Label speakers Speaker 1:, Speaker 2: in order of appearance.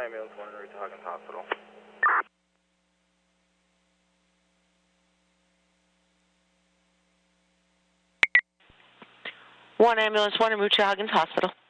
Speaker 1: ambulance 1 en route to Huggins Hospital.
Speaker 2: One ambulance 1 en route to Huggins Hospital.